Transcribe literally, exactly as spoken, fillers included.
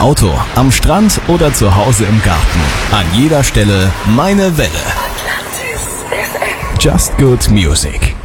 Auto, am Strand oder zu Hause im Garten. An jeder Stelle meine Welle. Just Good Music.